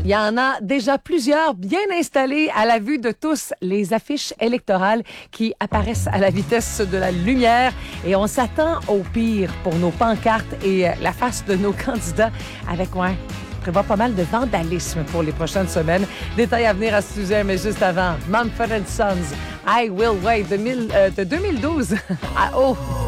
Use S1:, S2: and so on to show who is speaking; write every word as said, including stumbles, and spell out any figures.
S1: Il y en a déjà plusieurs bien installés à la vue de tous, les affiches électorales qui apparaissent à la vitesse de la lumière et on s'attend au pire pour nos pancartes et la face de nos candidats avec, ouais, prévoit pas mal de vandalisme pour les prochaines semaines. Détails à venir à ce sujet, mais juste avant, Mumford and Sons, I Will Wait de, mille, euh, de deux mille douze à oh!